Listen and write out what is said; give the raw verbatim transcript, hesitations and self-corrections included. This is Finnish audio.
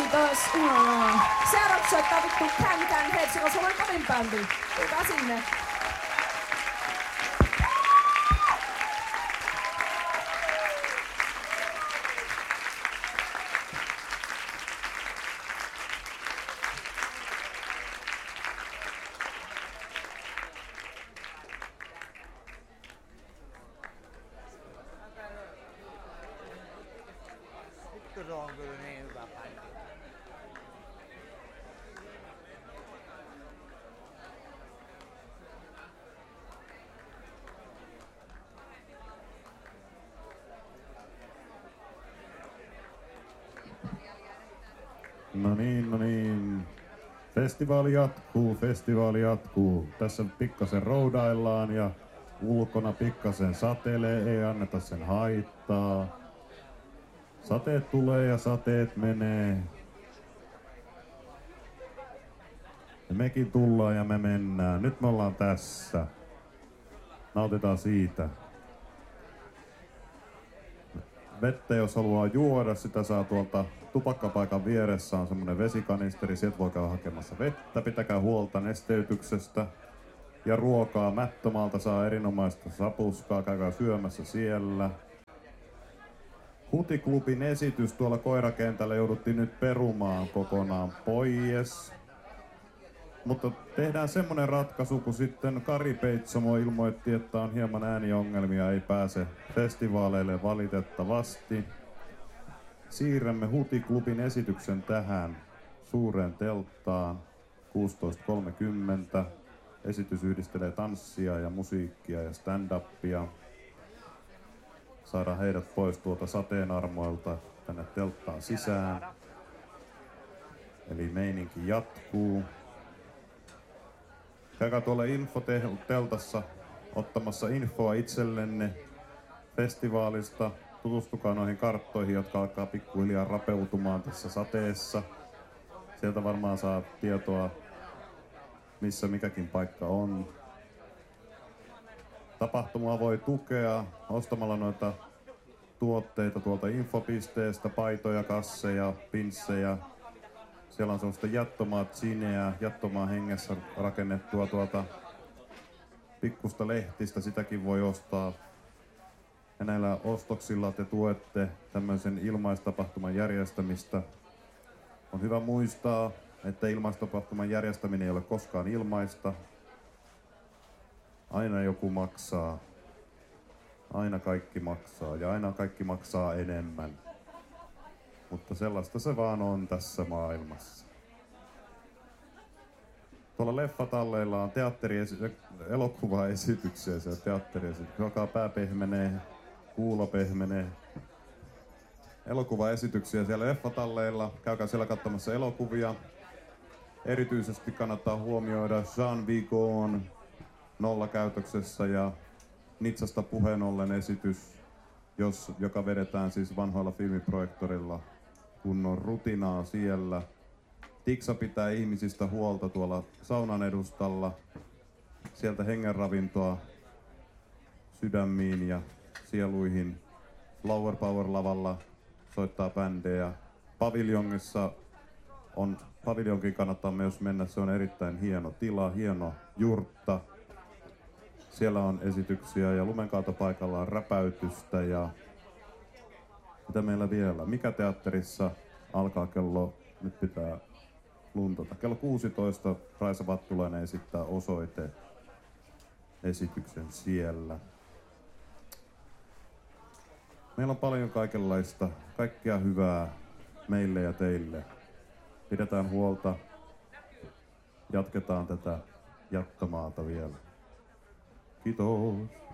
Kiitos. Ihanaa. Seuraavaksi soittaa vittu Can Can Heads, joka on kovin bändi. Tulkaa sinne. Se on kyllä niin hyvä bändi. No niin, no niin. Festivaali jatkuu, festivaali jatkuu. Tässä pikkasen roudaillaan ja ulkona pikkasen satelee, ei anneta sen haittaa. Sateet tulee ja sateet menee. Ja mekin tullaan ja me mennään. Nyt me ollaan tässä. Nautitaan siitä. Vettä jos haluaa juoda, sitä saa tuolta tupakkapaikan vieressä on semmonen vesikanisteri, sieltä voi käydä hakemassa vettä, pitäkää huolta nesteytyksestä. Ja ruokaa Mättömaalta saa erinomaista sapuskaa, käykää syömässä siellä. Hutiklubin esitys tuolla koirakentällä jouduttiin nyt perumaan kokonaan pois. Mutta tehdään semmonen ratkaisu, kun sitten Kari Peitsomo ilmoitti, että on hieman ääniongelmia, ei pääse festivaaleille valitettavasti. Siirrämme Hutiklubin esityksen tähän suureen telttaan kuusitoista kolmekymmentä. Esitys yhdistelee tanssia ja musiikkia ja stand-upia. Saadaan heidät pois tuolta sateen armoilta tänne telttaan sisään. Eli meininki jatkuu. Käykää tuolla infoteltassa ottamassa infoa itsellenne festivaalista. Tutustukaa noihin karttoihin, jotka alkaa pikkuhiljaa rapeutumaan tässä sateessa. Sieltä varmaan saa tietoa, missä mikäkin paikka on. Tapahtumaa voi tukea ostamalla noita tuotteita tuolta infopisteestä, paitoja, kasseja, pinssejä. Siellä on sellaista jattomaa zineä, jattomaa hengessä rakennettua tuota pikkusta lehtistä, sitäkin voi ostaa. Ja näillä ostoksilla te tuette tämmöisen ilmaistapahtuman järjestämistä. On hyvä muistaa, että ilmaistapahtuman järjestäminen ei ole koskaan ilmaista. Aina joku maksaa. Aina kaikki maksaa ja aina kaikki maksaa enemmän. Mutta sellaista se vaan on tässä maailmassa. Tuolla leffatalleilla on teatteri- elokuvaesityksiä siellä teatteriesityksiä. Joka pää pehmenee, kuulo pehmenee. Elokuvaesityksiä siellä leffatalleilla. Käykää siellä katsomassa elokuvia. Erityisesti kannattaa huomioida Jean Vigon nollakäytöksessä ja Nitsasta puheen ollen esitys, jos, joka vedetään siis vanhoilla filmiprojektorilla. Kunnon rutinaa siellä. Tiksa pitää ihmisistä huolta tuolla saunan edustalla. Sieltä hengenravintoa sydämiin ja sieluihin. Flower Power-lavalla soittaa bändejä. Paviljongissa on, paviljonkin kannattaa myös mennä, se on erittäin hieno tila, hieno jurtta. Siellä on esityksiä ja lumenkaatopaikalla on räpäytystä ja mitä meillä vielä? Mikä teatterissa alkaa kello, nyt pitää luntata. Kello kuusitoista Raisa Vattulainen esittää Osoite esityksen siellä. Meillä on paljon kaikenlaista, kaikkea hyvää meille ja teille. Pidetään huolta, jatketaan tätä jattomaata vielä. Kiitos.